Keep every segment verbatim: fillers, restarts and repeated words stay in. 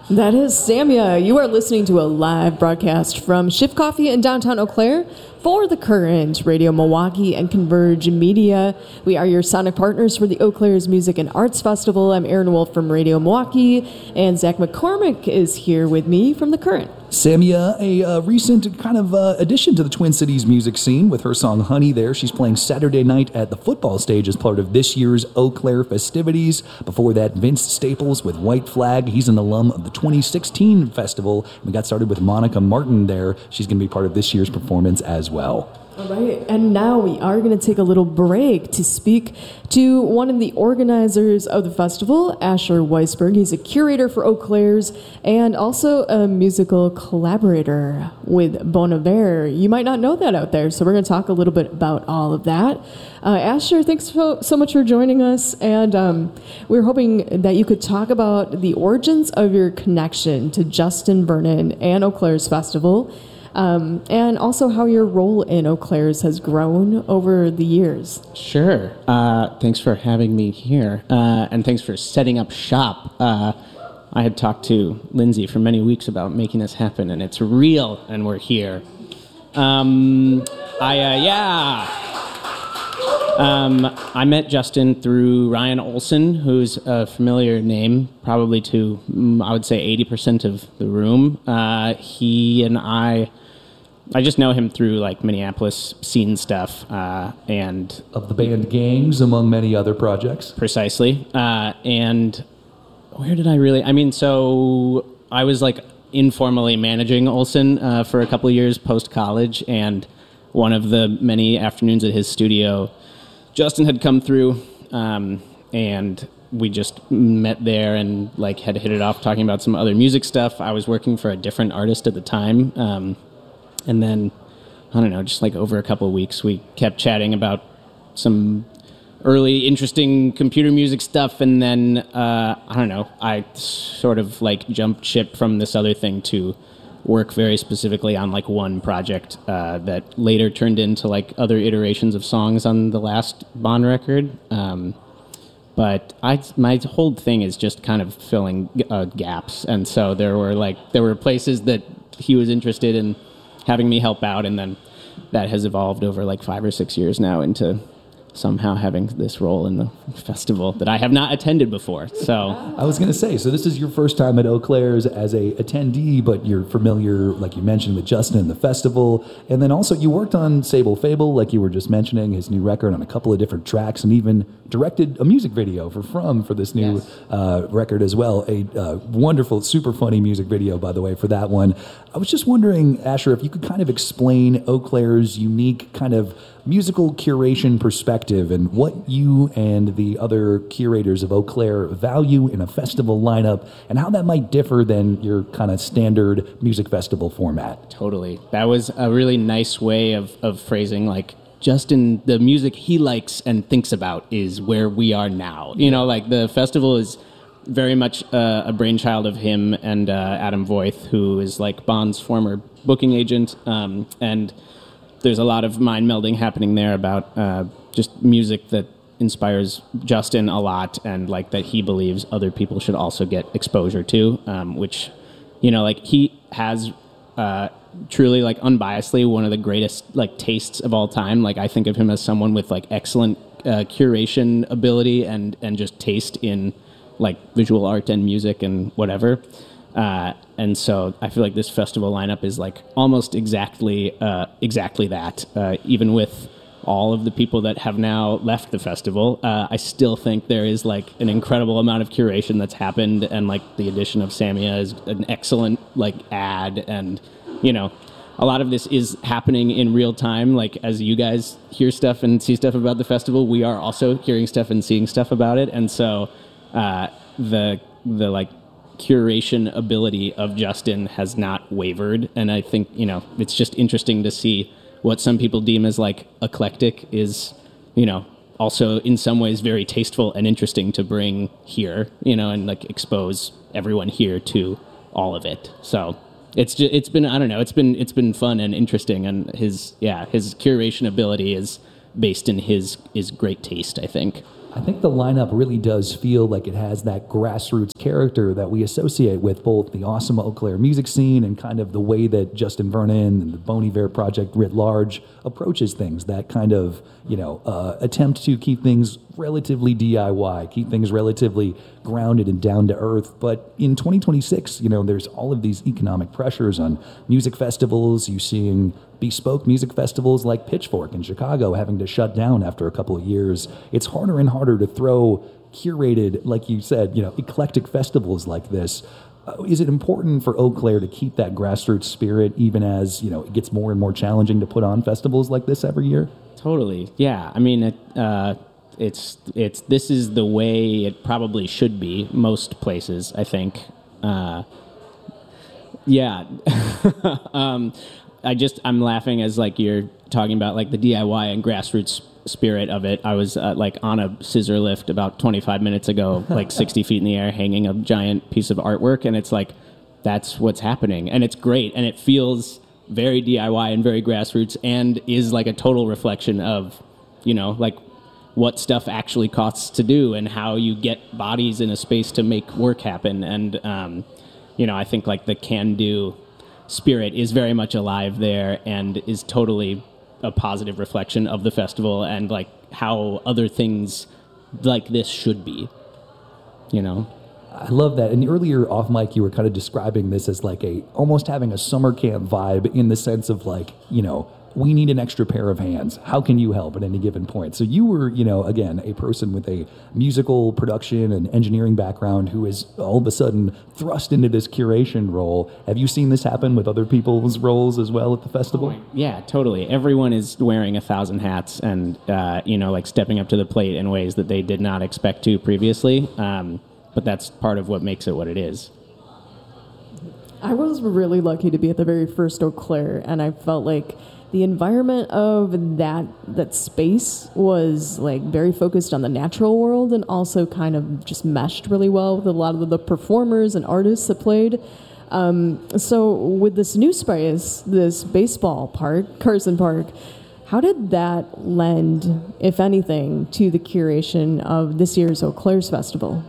That is Samia. You are listening to a live broadcast from Shift Coffee in downtown Eau Claire for The Current, Radio Milwaukee, and Converge Media. We are your sonic partners for the Eau Claire's Music and Arts Festival. I'm Aaron Wolf from Radio Milwaukee, and Zach McCormick is here with me from The Current. Samia, a uh, recent kind of uh, addition to the Twin Cities music scene with her song Honey there. She's playing Saturday night at the football stage as part of this year's Eau Claire festivities. Before that, Vince Staples with White Flag. He's an alum of the twenty sixteen festival. We got started with Monica Martin there. She's going to be part of this year's performance as well. All right, and now we are going to take a little break to speak to one of the organizers of the festival, Asher Weisberg. He's a curator for Eau Claire's and also a musical collaborator with Bon Iver. You might not know that out there, so we're going to talk a little bit about all of that. Uh, Asher, thanks so, so much for joining us, and um, we we're hoping that you could talk about the origins of your connection to Justin Vernon and Eau Claire's festival. Um, and also how your role in Eau Claire's has grown over the years. Sure. Uh, thanks for having me here, uh, and thanks for setting up shop. Uh, I had talked to Lindsay for many weeks about making this happen, and it's real, and we're here. Um, I, uh, yeah. Um, I met Justin through Ryan Olson, who's a familiar name, probably to, I would say, eighty percent of the room. Uh, he and I... I just know him through, like, Minneapolis scene stuff, uh, and... Of the band Gangs, among many other projects. Precisely. Uh, and where did I really... I mean, so I was, like, informally managing Olson uh, for a couple of years post-college, and one of the many afternoons at his studio, Justin had come through, um, and we just met there and, like, had hit it off talking about some other music stuff. I was working for a different artist at the time, um... And then, I don't know, just like over a couple of weeks, we kept chatting about some early interesting computer music stuff. And then, uh, I don't know, I sort of like jumped ship from this other thing to work very specifically on like one project uh, that later turned into like other iterations of songs on the last Bond record. Um, but I, my whole thing is just kind of filling uh, gaps. And so there were like, there were places that he was interested in having me help out, and then that has evolved over like five or six years now into somehow having this role in the festival that I have not attended before. So I was going to say, so this is your first time at Eau Claire's as a attendee, but you're familiar, like you mentioned, with Justin and the festival, and then also you worked on Sable Fable, like you were just mentioning, his new record, on a couple of different tracks, and even directed a music video for From for this new yes. uh, record as well. A uh, wonderful, super funny music video, by the way, for that one. I was just wondering, Asher, if you could kind of explain Eau Claire's unique kind of musical curation perspective and what you and the other curators of Eau Claire value in a festival lineup, and how that might differ than your kind of standard music festival format. Totally. That was a really nice way of, of phrasing, like, Justin, the music he likes and thinks about is where we are now. You know, like, the festival is very much uh, a brainchild of him and uh, Adam Voith, who is, like, Bond's former booking agent, um, and there's a lot of mind melding happening there about uh, just music that inspires Justin a lot, and like that he believes other people should also get exposure to, um, which, you know, like he has uh, truly, like, unbiasedly one of the greatest like tastes of all time. Like, I think of him as someone with like excellent uh, curation ability and and just taste in like visual art and music and whatever. Uh, and so I feel like this festival lineup is like almost exactly uh, exactly that. Uh, even with all of the people that have now left the festival, uh, I still think there is like an incredible amount of curation that's happened, and like the addition of Samia is an excellent like ad, and you know, a lot of this is happening in real time. Like, as you guys hear stuff and see stuff about the festival, we are also hearing stuff and seeing stuff about it, and so uh, the the like. curation ability of Justin has not wavered, and I think, you know, it's just interesting to see what some people deem as like eclectic is, you know, also in some ways very tasteful and interesting to bring here, you know, and like expose everyone here to all of it. So it's just, it's been, I don't know, it's been it's been fun and interesting, and his yeah his curation ability is based in his his great taste, I think. I think the lineup really does feel like it has that grassroots character that we associate with both the awesome Eau Claire music scene and kind of the way that Justin Vernon and the Bon Iver Project writ large approaches things, that kind of, you know, uh, attempt to keep things relatively D I Y, keep things relatively grounded and down to earth. But in twenty twenty-six, you know, there's all of these economic pressures on music festivals. You're seeing bespoke music festivals like Pitchfork in Chicago having to shut down after a couple of years. It's harder and harder to throw curated, like you said, you know, eclectic festivals like this. Uh, is it important for Eau Claire to keep that grassroots spirit even as, you know, it gets more and more challenging to put on festivals like this every year? Totally. Yeah. I mean, it, uh, it's, it's, this is the way it probably should be most places, I think. Uh, yeah. um, I just, I'm laughing as like you're talking about like the D I Y and grassroots spirit of it. I was uh, like on a scissor lift about twenty-five minutes ago, like sixty feet in the air, hanging a giant piece of artwork. And it's like, that's what's happening. And it's great. And it feels very D I Y and very grassroots and is like a total reflection of, you know, like what stuff actually costs to do and how you get bodies in a space to make work happen. And, um, you know, I think like the can-do spirit is very much alive there and is totally a positive reflection of the festival and like how other things like this should be, you know? I love that. And earlier off mic, you were kind of describing this as like a, almost having a summer camp vibe in the sense of like, you know, we need an extra pair of hands. How can you help at any given point? So you were, you know, again, a person with a musical production and engineering background who is all of a sudden thrust into this curation role. Have you seen this happen with other people's roles as well at the festival? Yeah, totally. Everyone is wearing a thousand hats and, uh, you know, like stepping up to the plate in ways that they did not expect to previously. Um, but that's part of what makes it what it is. I was really lucky to be at the very first Eau Claire, and I felt like the environment of that that space was like very focused on the natural world and also kind of just meshed really well with a lot of the performers and artists that played. Um, so with this new space, this baseball park, Carson Park, how did that lend, if anything, to the curation of this year's Eau Claire's festival?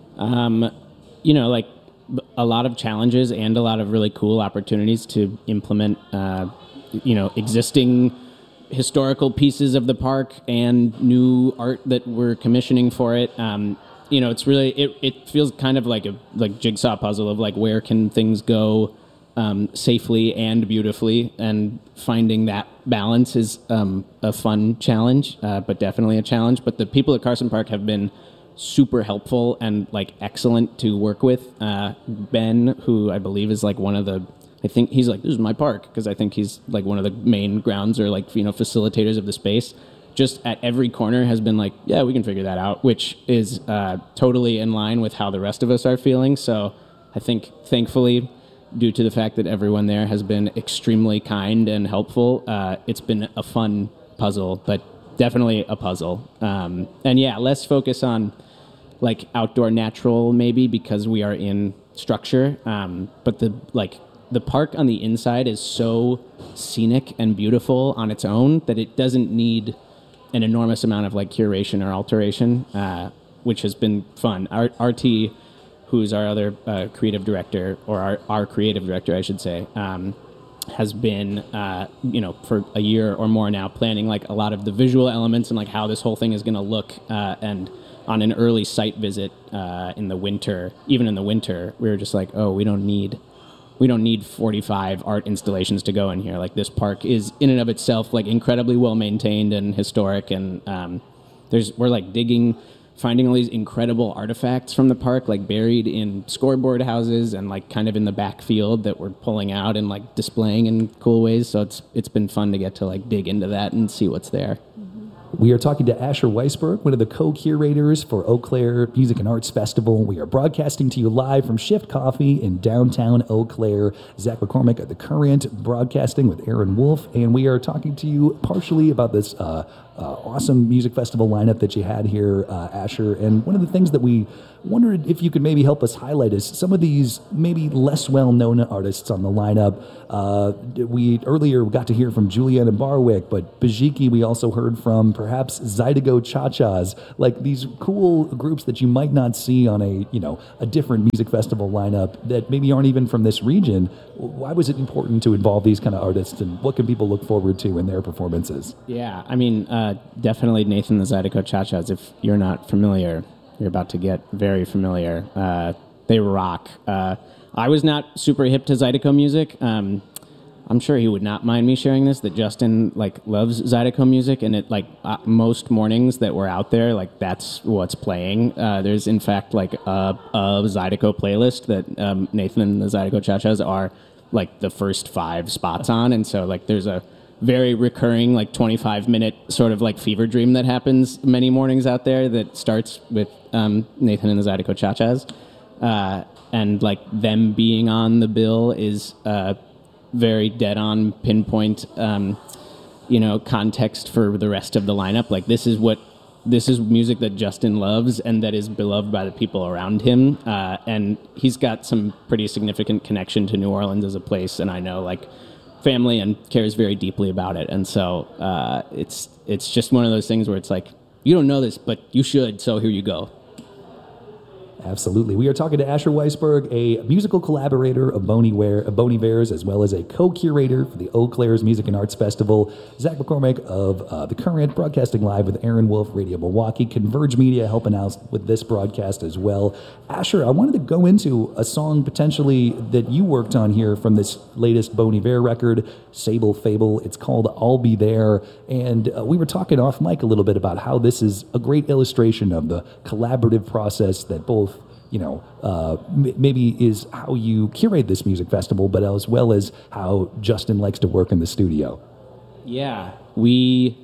Um, you know, like a lot of challenges and a lot of really cool opportunities to implement uh, you know, existing historical pieces of the park and new art that we're commissioning for it. Um, you know, it's really, it, it feels kind of like a like jigsaw puzzle of like where can things go um, safely and beautifully, and finding that balance is um, a fun challenge, uh, but definitely a challenge. But the people at Carson Park have been super helpful and like excellent to work with. Uh, Ben, who I believe is like one of the I think he's like, this is my park, because I think he's like one of the main grounds or like, you know, facilitators of the space. Just at every corner has been like, yeah, we can figure that out, which is uh, totally in line with how the rest of us are feeling. So I think, thankfully, due to the fact that everyone there has been extremely kind and helpful, uh, it's been a fun puzzle, but definitely a puzzle. Um, and yeah, less focus on like outdoor natural maybe because we are in structure, um, but the like, the park on the inside is so scenic and beautiful on its own that it doesn't need an enormous amount of like curation or alteration, uh, which has been fun. R- RT, who's our other uh, creative director, or our, our creative director, I should say, um, has been, uh, you know, for a year or more now planning like a lot of the visual elements and like how this whole thing is going to look. Uh, and on an early site visit uh, in the winter, even in the winter, we were just like, oh, we don't need... We don't need forty-five art installations to go in here. Like this park is in and of itself like incredibly well maintained and historic, and um, there's we're like digging, finding all these incredible artifacts from the park, like buried in scoreboard houses and like kind of in the backfield that we're pulling out and like displaying in cool ways. So it's it's been fun to get to like dig into that and see what's there. We are talking to Asher Weisberg, one of the co-curators for Eau Claire Music and Arts Festival. We are broadcasting to you live from Shift Coffee in downtown Eau Claire. Zach McCormick at The Current, broadcasting with Aaron Wolf, and we are talking to you partially about this uh, uh, awesome music festival lineup that you had here, uh, Asher. And one of the things that we wondered if you could maybe help us highlight is some of these maybe less well-known artists on the lineup. Uh, we earlier got to hear from Juliana Barwick, but Bajiki we also heard from, perhaps Zydeco Cha-Chas, like these cool groups that you might not see on a, you know, a different music festival lineup that maybe aren't even from this region. Why was it important to involve these kind of artists, and what can people look forward to in their performances? Yeah, I mean, uh, definitely Nathan the Zydeco Cha-Chas. If you're not familiar, you're about to get very familiar. Uh, they rock. Uh, I was not super hip to Zydeco music. Um, I'm sure he would not mind me sharing this, that Justin like loves Zydeco music, and it like uh, most mornings that we're out there, like that's what's playing. Uh, there's in fact like a, a Zydeco playlist that um, Nathan and the Zydeco Cha-Chas are like the first five spots on, and so like there's a very recurring like twenty-five minute sort of like fever dream that happens many mornings out there that starts with um, Nathan and the Zydeco Cha-Chas. Uh, and like them being on the bill is uh, very dead on pinpoint, um, you know, context for the rest of the lineup. Like this is what, this is music that Justin loves and that is beloved by the people around him. Uh, and he's got some pretty significant connection to New Orleans as a place. And I know like family and cares very deeply about it. And so uh, it's, it's just one of those things where it's like, you don't know this, but you should. So here you go. Absolutely. We are talking to Asher Weisberg, a musical collaborator of Bon Iver, of Bon Iver's, as well as a co-curator for the Eau Claire's Music and Arts Festival. Zach McCormick of uh, The Current, broadcasting live with Aaron Wolf, Radio Milwaukee. Converge Media helping out with this broadcast as well. Asher, I wanted to go into a song potentially that you worked on here from this latest Bon Iver record, Sable Fable. It's called I'll Be There. And uh, we were talking off mic a little bit about how this is a great illustration of the collaborative process that both you know, uh, m- maybe is how you curate this music festival, but as well as how Justin likes to work in the studio. Yeah, we,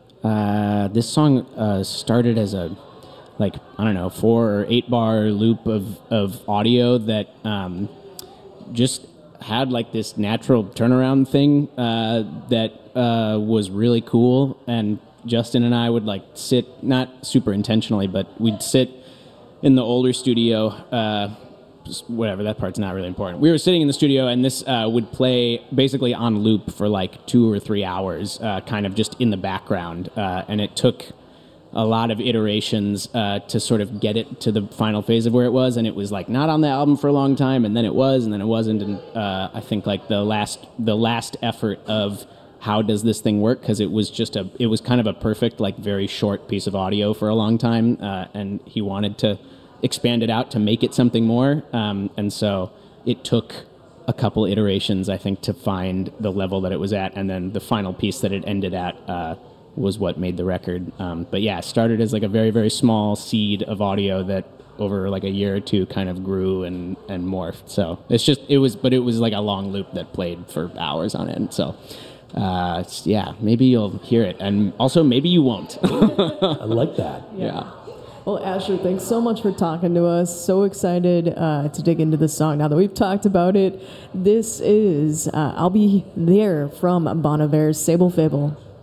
uh, this song uh, started as a, like, I don't know, four or eight bar loop of, of audio that um, just had like this natural turnaround thing uh, that uh, was really cool. And Justin and I would like sit, not super intentionally, but we'd sit in the older studio, uh, whatever, that part's not really important. We were sitting in the studio, and this uh, would play basically on loop for like two or three hours, uh, kind of just in the background. Uh, and it took a lot of iterations uh, to sort of get it to the final phase of where it was. And it was like not on the album for a long time, and then it was, and then it wasn't. And uh, I think like the last the last effort of how does this thing work, because it was just a it was kind of a perfect like very short piece of audio for a long time, uh, and he wanted to expand it out to make it something more, um, and so it took a couple iterations, I think, to find the level that it was at, and then the final piece that it ended at uh, was what made the record. Um, but yeah, it started as like a very very small seed of audio that over like a year or two kind of grew and and morphed. So it's just it was but it was like a long loop that played for hours on end. So Uh, yeah, maybe you'll hear it, and also maybe you won't. I like that. Yeah. Yeah. Well, Asher, thanks so much for talking to us. So excited uh, to dig into this song now that we've talked about it. This is uh, I'll Be There from Bon Iver's Sable Fable.